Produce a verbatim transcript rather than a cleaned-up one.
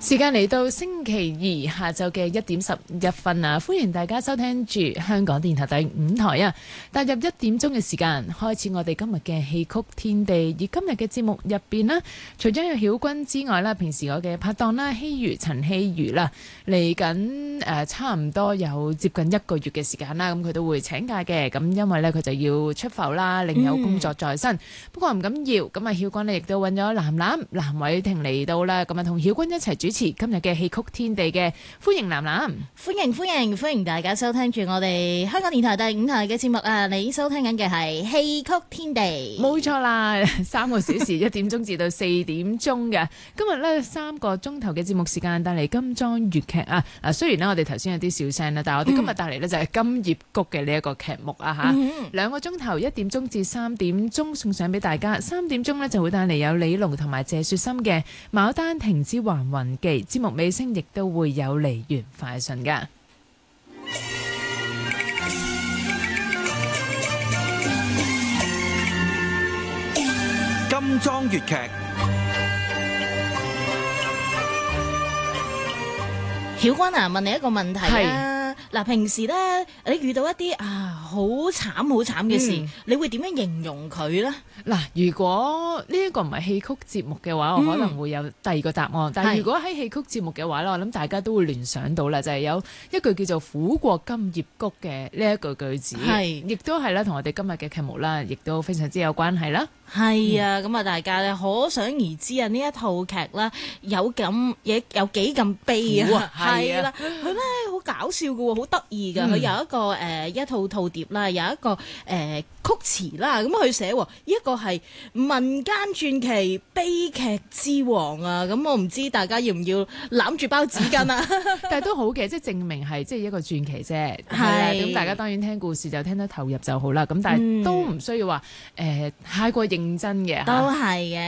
時間嚟到星期二下晝嘅一點十一分啊！歡迎大家收聽住香港電台第五台啊！踏入一點鐘嘅時間，開始我哋今日嘅戲曲天地。而今日嘅節目入邊呢，除咗有曉君之外啦，平時我嘅拍檔啦，希如陳希如啦，嚟緊誒差唔多有接近一個月嘅時間啦，咁佢都會請假嘅。咁因為咧佢就要出埠啦，另有工作在身。嗯、不過唔緊要，咁啊曉君呢亦都揾咗藍藍藍偉霆嚟到啦，咁啊同曉君一齊主持今日嘅戲曲天地嘅，歡迎藍藍， 歡迎歡迎歡迎大家收聽住我哋香港電台第五台嘅節目啊！你收聽緊嘅係戲曲天地， 冇錯啦，三個小時一點鐘至到四點鐘嘅，今日呢，三個鐘頭嘅節目時間帶嚟金裝粵劇啊！嗱，雖然呢，我哋頭先有啲小聲啦，但係我哋今日帶嚟呢，就係金葉谷嘅呢一個劇目啊吓，嗯、兩個鐘頭一點鐘至三點鐘送上俾大家，三點鐘呢，就會帶嚟有李龍同埋謝雪心嘅《牡丹亭之還魂記》。節目尾聲亦都會有梨園快訊㗎。 金裝粵劇， 曉君啊，問你一個問題啊。嗱，平時咧，你遇到一啲啊好慘好慘嘅事，嗯、你會點樣形容佢咧？ 嗱，如果呢一個唔係戲曲節目嘅話，我可能會有第二個答案。嗯、但係如果喺戲曲節目嘅話咧，我諗大家都會聯想到啦，就係、是、有一句叫做苦過金葉谷嘅呢一句句子，係亦都係啦，同我哋今日嘅劇目啦，亦都非常之有關係啦。 係啊，咁啊、嗯，大家咧可想而知啊，呢一套劇啦，有咁嘢有幾咁悲啊，係啦，佢咧好搞笑㗎喎，好得意㗎，佢、嗯、有一個誒、呃、一套套碟啦，有一個誒、呃、曲詞啦，咁佢寫呢一個係民間傳奇悲劇之王啊，咁我唔知大家要唔要攬住包紙巾啊？ 但係都好嘅，即係證明係即係一個傳奇啫，係啊，咁大家當然聽故事就聽得投入就好啦，咁但係都唔需要話誒、呃、太過認真嘅， 都係嘅。